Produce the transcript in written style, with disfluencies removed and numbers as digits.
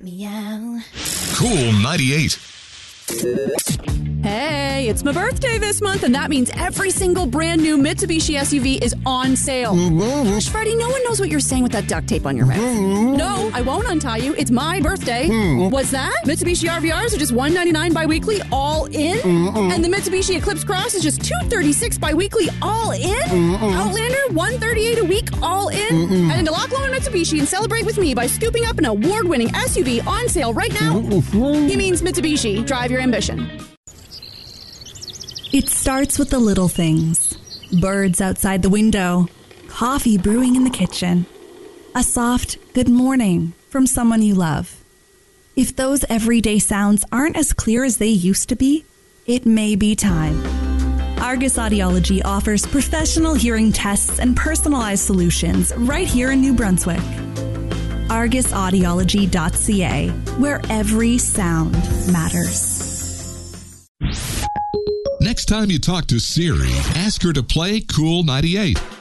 Meow. Cool 98. Hey, it's my birthday this month, and that means every single brand new Mitsubishi SUV is on sale. Freddie, no one knows what you're saying with that duct tape on your mouth. No, I won't untie you. It's my birthday. What's that? Mitsubishi RVRs are just $199 bi-weekly, all in? And the Mitsubishi Eclipse Cross is just $236 bi-weekly, all in? Outlander, $138 a week, all in? And into Lock Loan Mitsubishi and celebrate with me by scooping up an award-winning SUV on sale right now. He means Mitsubishi. Drive your ambition. It starts with the little things. Birds outside the window, coffee brewing in the kitchen, a soft good morning from someone you love. If those everyday sounds aren't as clear as they used to be, it may be time. Argus Audiology offers professional hearing tests and personalized solutions right here in New Brunswick. ArgusAudiology.ca, where every sound matters. Next time you talk to Siri, ask her to play Cool 98.